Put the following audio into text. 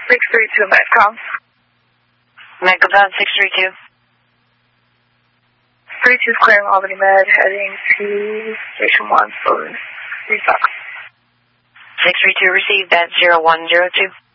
632 Metcom. Metcom down 632. 32 clearing Albany Med, heading to Station 1 for restock. 632 received at 0102.